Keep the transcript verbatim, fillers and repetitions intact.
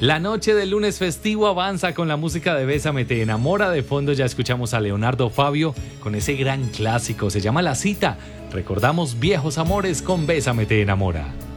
La noche del lunes festivo avanza con la música de Bésame te enamora. De fondo ya escuchamos a Leonardo Fabio con ese gran clásico, se llama La Cita. Recordamos viejos amores con Bésame te enamora.